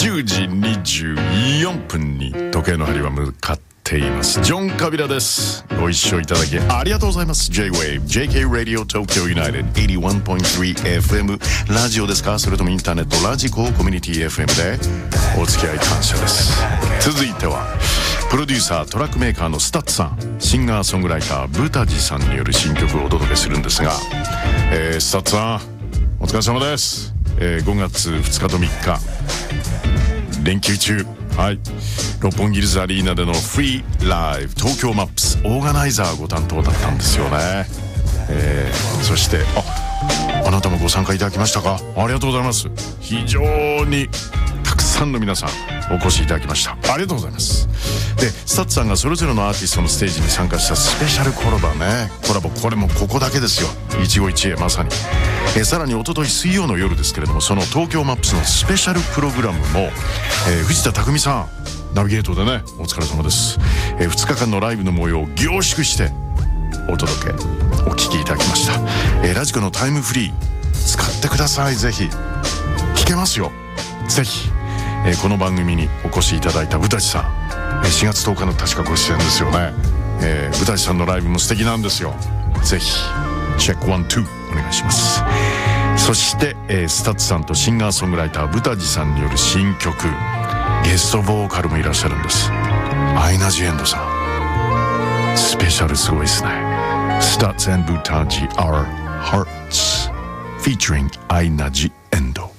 10時24分に時計の針は向かっています。ジョン・カビラです。ご一緒いただきありがとうございます。 J-Wave JK Radio Tokyo United 81.3 FM ラジオですか、それともインターネットラジココミュニティ FM でお付き合い感謝です。続いてはプロデューサートラックメーカーのスタッツさん、シンガーソングライターブタジさんによる新曲をお届けするんですが、スタッツさんお疲れ様です。5月2日と3日連休中、はい、六本木ヒルズアリーナでのフリーライブ東京マップスオーガナイザーご担当だったんですよね。そしてあなたもご参加いただきましたか。ありがとうございます。非常にたくさんの皆さんお越しいただきました。ありがとうございます。でスタッツさんがそれぞれのアーティストのステージに参加したスペシャルコラボね、これもここだけですよ。一期一会まさに。さらに一昨日水曜の夜ですけれども、その東京マップスのスペシャルプログラムも、藤田匠さんナビゲートでねお疲れ様です。2日間のライブの模様を凝縮してお届けお聞きいただきました。ラジコのタイムフリー使ってください。ぜひ聞けますよ。ぜひ、この番組にお越しいただいたブタジさん、4月10日の確かご出演ですよね。ブタジさんのライブも素敵なんですよ。ぜひチェック1、2お願いします。そして、スタッツさんとシンガーソングライターブタジさんによる新曲、ゲストボーカルもいらっしゃるんです。アイナ・ジ・エンドさん、スペシャルすごいですね。スタッツ&ブタジ Our Hearts featuring アイナ・ジ・エンド。